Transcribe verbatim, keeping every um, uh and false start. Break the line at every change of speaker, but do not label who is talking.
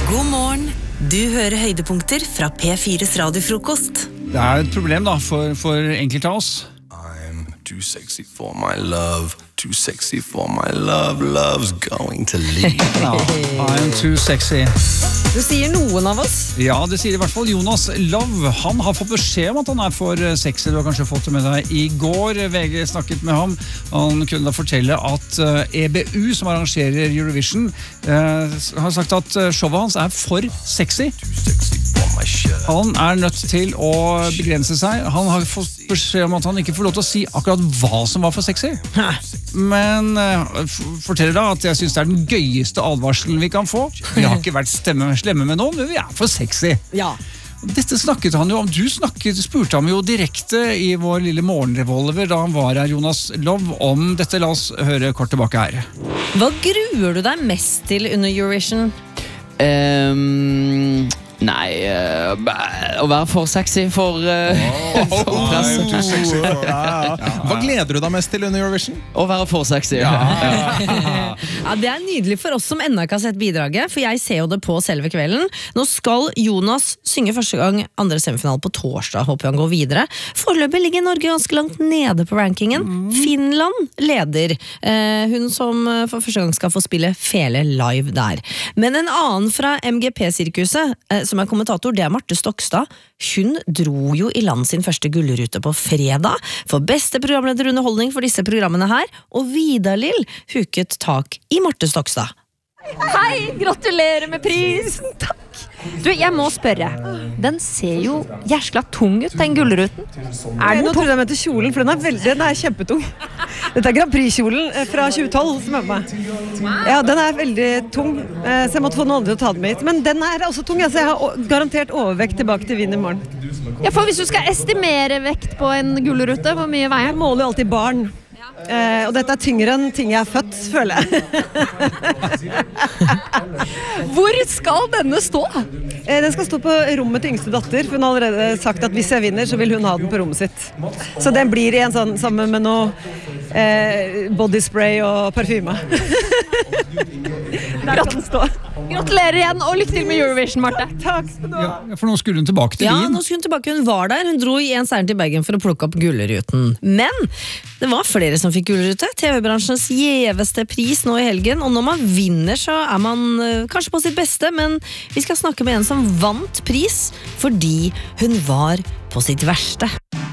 God morgen. Du hører høydepunkter fra P fires radiofrokost.
Det er et problem da, for, for enkelte av oss.
I'm too sexy for my love, too sexy for my love, love's going to leave.
Ja, I'm too sexy.
Du sier noen av oss.
Ja, det sier i hvert fall Jonas Love. Han har fått beskjed om at han er for sexy. Du har kanskje fått det med deg i går. V G snakket med ham. Han kunne da fortelle at E B U, som arrangerer Eurovision, eh, har sagt at showet hans er for sexy. Han er nødt til å begrense seg. Han har fått beskjed om at han ikke får lov til å si akkurat hva som var for sexy. Men uh, forteller da at jeg synes det er den gøyeste advarselen vi kan få. Vi har ikke vært stemme, slemme med noen, men vi er for sexy.
Ja.
Dette snakket han jo om. Du snakket, spurte ham jo direkte i vår lille morgenrevolver da han var her, Jonas Love, om dette. La oss høre kort tilbake her.
Hva gruer du deg mest til under Eurovision?
Um, nei, uh, å være for sexy for, uh, oh, for pressen.
Hva gleder du deg mest til under Eurovision?
Å være for sexy.
Ja.
Ja, det er nydelig for oss som enda ikke har sett bidraget, for jeg ser jo det på selve kvelden. Nå skal Jonas synge første gang andre semifinale på torsdag, håper han går videre. Foreløpig ligger Norge ganske langt nede på rankingen. Mm. Finland leder. Eh, hun som for første gang skal få spille Fele live der. Men en annen fra M G P-sirkuset, eh, som er kommentator, det er Marte Stokstad. Hun dro jo i land sin første gullrute på fredag, for beste programleder underholdning for disse programmene her, og Vidar-Lill huket tak i Marte Stokstad.
Hei, gratulerer med prisen. Takk. Du, jeg må spørre. Den ser jo jæskla tung ut, den gullruten. Er den
Nå trodde jeg med til kjolen, for den er, veldig, den er kjempetung. Dette er Grand Prix-kjolen fra tjue tolv som er på meg. Ja, den er veldig tung, så jeg måtte få noen andre til å ta den med hit. Men den er også tung, altså jeg har garantert overvekt tilbake til Wien i morgen.
Ja, for hvis du skal estimere vekt på en gullrute, hvor mye veier?
Jeg måler jo alltid barn. Eh, og dette er tyngre enn ting jeg er født, føler jeg.
Hvor skal denne stå?
Eh, den skal stå på rommet til yngste datter, for hun har allerede sagt at hvis jeg vinner, så vil hun ha den på rommet sitt. Så den blir igjen sånn, sammen med noe eh, bodyspray og parfyme. Der kan den stå.
Gratulerer igjen, og lykke til med Eurovision, Marte.
Takk skal du ha.
Ja, for nå skulle hun tilbake til
Ja,
Wien.
nå skulle hun tilbake. Hun var der. Hun dro i en seier til Bergen for å plukke opp gullruten. Men det var flere som fikk gullrute. T V-bransjens gjeveste pris nå i helgen. Og når man vinner, så er man uh, kanskje på sitt beste, men vi skal snakke med en som vant pris fordi hun var på sitt verste.